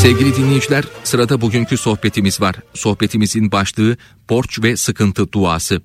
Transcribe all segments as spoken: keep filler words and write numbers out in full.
Sevgili dinleyiciler, sırada bugünkü sohbetimiz var. Sohbetimizin başlığı borç ve sıkıntı duası.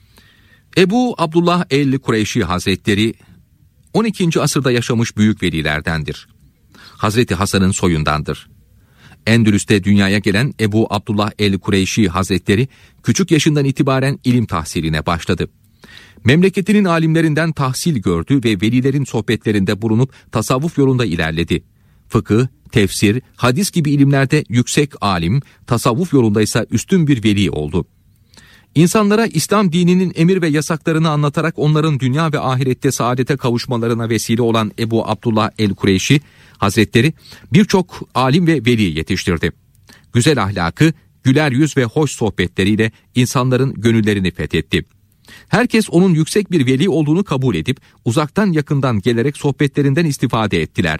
Ebu Abdullah el-Kureyşi Hazretleri on ikinci asırda yaşamış büyük velilerdendir. Hazreti Hasan'ın soyundandır. Endülüs'te dünyaya gelen Ebu Abdullah el-Kureyşi Hazretleri küçük yaşından itibaren ilim tahsiline başladı. Memleketinin alimlerinden tahsil gördü ve velilerin sohbetlerinde bulunup tasavvuf yolunda ilerledi. Fıkıh, tefsir, hadis gibi ilimlerde yüksek alim, tasavvuf yolunda ise üstün bir veli oldu. İnsanlara İslam dininin emir ve yasaklarını anlatarak onların dünya ve ahirette saadete kavuşmalarına vesile olan Ebu Abdullah el-Kureyşi Hazretleri birçok alim ve veli yetiştirdi. Güzel ahlakı, güler yüz ve hoş sohbetleriyle insanların gönüllerini fethetti. Herkes onun yüksek bir veli olduğunu kabul edip uzaktan yakından gelerek sohbetlerinden istifade ettiler.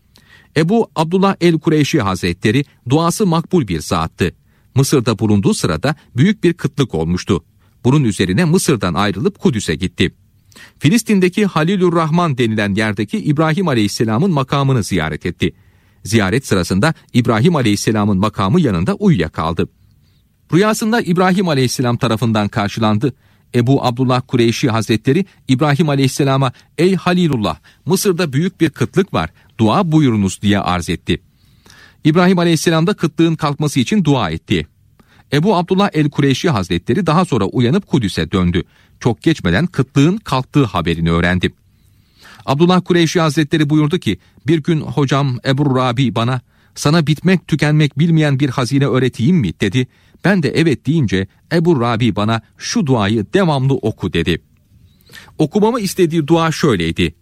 Ebu Abdullah el-Kureyşi Hazretleri duası makbul bir zattı. Mısır'da bulunduğu sırada büyük bir kıtlık olmuştu. Bunun üzerine Mısır'dan ayrılıp Kudüs'e gitti. Filistin'deki Halilurrahman denilen yerdeki İbrahim Aleyhisselam'ın makamını ziyaret etti. Ziyaret sırasında İbrahim Aleyhisselam'ın makamı yanında uyuyakaldı. Rüyasında İbrahim Aleyhisselam tarafından karşılandı. Ebu Abdullah Kureyşi Hazretleri İbrahim Aleyhisselam'a "Ey Halilullah, Mısır'da büyük bir kıtlık var, dua buyurunuz" diye arz etti. İbrahim Aleyhisselam da kıtlığın kalkması için dua etti. Ebu Abdullah el-Kureyşi Hazretleri daha sonra uyanıp Kudüs'e döndü. Çok geçmeden kıtlığın kalktığı haberini öğrendi. Abdullah Kureyşi Hazretleri buyurdu ki, bir gün hocam Ebu Rabi bana "Sana bitmek tükenmek bilmeyen bir hazine öğreteyim mi?" dedi. Ben de evet deyince Ebu Rabi bana "Şu duayı devamlı oku" dedi. Okumamı istediği dua şöyleydi: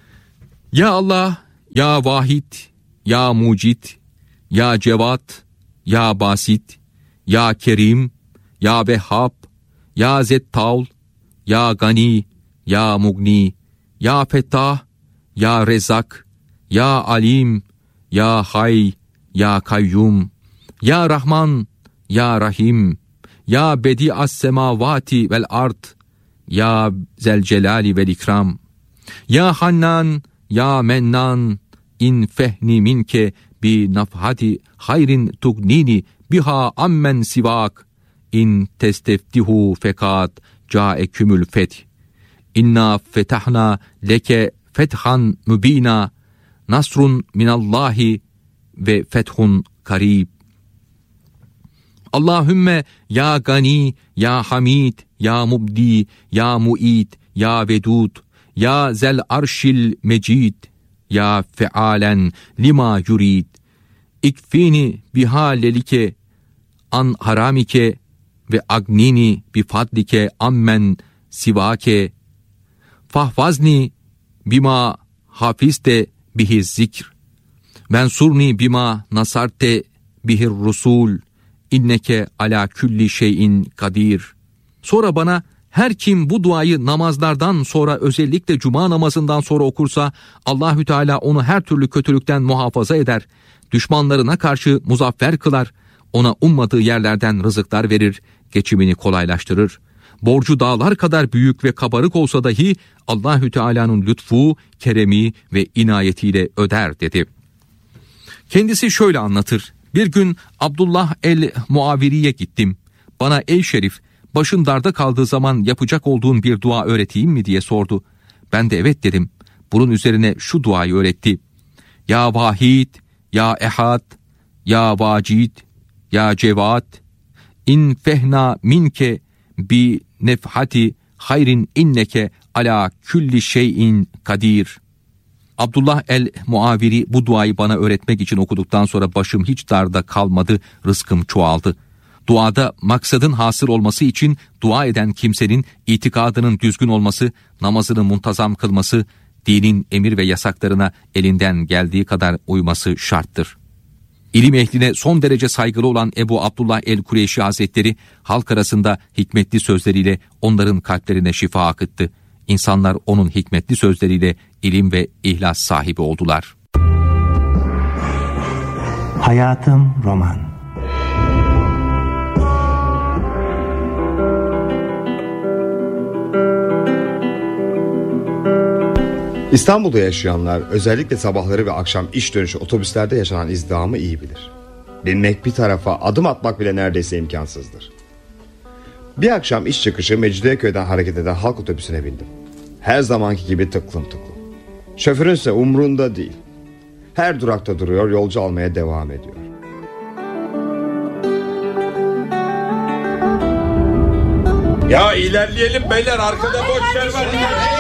Ya Allah, ya Vahid, ya Mucit, ya Cevat, ya Basit, ya Kerim, ya Vehhab, ya Zettaul, ya Gani, ya Mugni, ya Fettah, ya Rezak, ya Alim, ya Hay, ya Kayyum, ya Rahman, ya Rahim, ya Bedi'as semavati vel ard, ya Zelcelali vel ikram, ya Hannan, ya Mennan, in fehni minke bi nafhati hayrin tugnini biha ammen sivak, in testeftihu fekat caekümül feth, inna fetahna leke fethan mübina, nasrun minallahi ve fethun karib. Allahümme ya Gani, ya Hamid, ya Mubdi, ya Mu'id, ya Vedud, ya Zel Arşil Mecid, ya fealen lima yurid, ikfini bihalelike an haramike ve agnini bifadlike ammen sivake, fahvazni bima hafiste bihi zikr, mensurni bima nasarte bihir rusul, inneke ala külli şeyin kadir. Sonra bana her kim bu duayı namazlardan sonra, özellikle cuma namazından sonra okursa Allahü Teala onu her türlü kötülükten muhafaza eder, düşmanlarına karşı muzaffer kılar, ona ummadığı yerlerden rızıklar verir, geçimini kolaylaştırır. Borcu dağlar kadar büyük ve kabarık olsa dahi Allahü Teala'nın lütfu, keremi ve inayetiyle öder dedi. Kendisi şöyle anlatır: Bir gün Abdullah el-Muaviri'ye gittim. Bana "Ey Şerif, başın darda kaldığı zaman yapacak olduğun bir dua öğreteyim mi?" diye sordu. Ben de evet dedim. Bunun üzerine şu duayı öğretti: Ya Vahid, ya Ehad, ya Vacid, ya Cevat, in fehna minke bi nefhati hayrin inneke ala külli şeyin kadir. Abdullah el-Muaviri bu duayı bana öğretmek için okuduktan sonra başım hiç darda kalmadı, rızkım çoğaldı. Duada maksadın hasıl olması için dua eden kimsenin itikadının düzgün olması, namazını muntazam kılması, dinin emir ve yasaklarına elinden geldiği kadar uyması şarttır. İlim ehline son derece saygılı olan Ebu Abdullah el-Kureyşi Hazretleri halk arasında hikmetli sözleriyle onların kalplerine şifa akıttı. İnsanlar onun hikmetli sözleriyle ilim ve ihlas sahibi oldular. Hayatım roman. İstanbul'da yaşayanlar özellikle sabahları ve akşam iş dönüşü otobüslerde yaşanan izdihamı iyi bilir. Binmek bir tarafa, adım atmak bile neredeyse imkansızdır. Bir akşam iş çıkışı Mecidiyeköy'den hareket eden halk otobüsüne bindim. Her zamanki gibi tıklım tıklım. Şoförün ise umrunda değil. Her durakta duruyor, yolcu almaya devam ediyor. Ya ilerleyelim beyler, arkada boş yer var.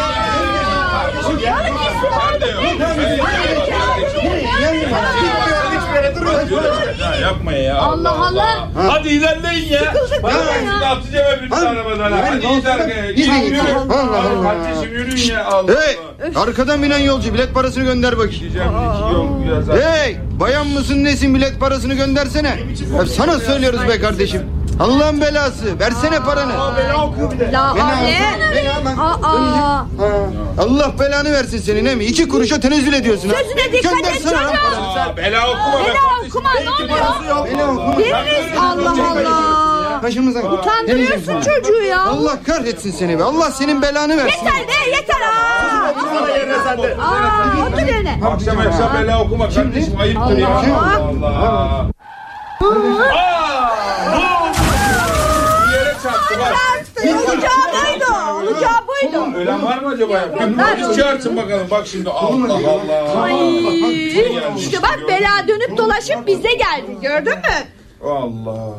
Yapma ya. Allah Allah. Hadi ilerleyin ya. Bana bak şimdi atacağım hepinizi arabadan. Hadi git arkaya. Yürüyün. Kardeşim yürüyün ya. Allah Hey, arkadan binen yolcu, bilet parasını gönder bakayım. Hey, bayan mısın nesin, bilet parasını göndersene. Ya sana söylüyoruz be kardeşim. Allah'ın belası, versene paranı. La ale. Aa. Allah belanı versin senin, he mi? İki kuruşa tenezzül ediyorsun ha. Sözüne dikkat et Göndersene lan canım. paranı. Bela okuma. Bela okuma, ne oluyor? Bela okuma. Veririz, Allah Allah. Başımıza. Utandırıyorsun çocuğu ya. Allah kahretsin seni be. Allah senin belanı versin. Yeter be, yeter aa. Aa, otur yerine. Akşam akşam bela okuma kardeşim, ayıptır ya. Allah. Aa! Bir yere çarptı bak. Olacağı buydu, olacağı buydu. Ölen var mı acaba ya? Bir polis çağırsın bakalım, bak şimdi. Allah Allah. Ay, işte bak bela dönüp dolaşıp bize geldi, gördün mü? Allah.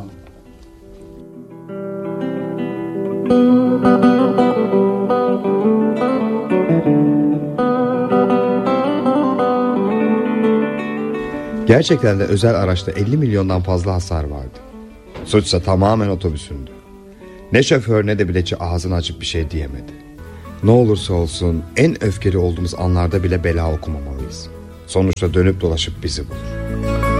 Gerçekten de özel araçta elli milyondan fazla hasar vardı. Suçsa tamamen otobüsündü. Ne şoför ne de biletçi ağzını açıp bir şey diyemedi. Ne olursa olsun en öfkeli olduğumuz anlarda bile bela okumamalıyız. Sonuçta dönüp dolaşıp bizi bulur.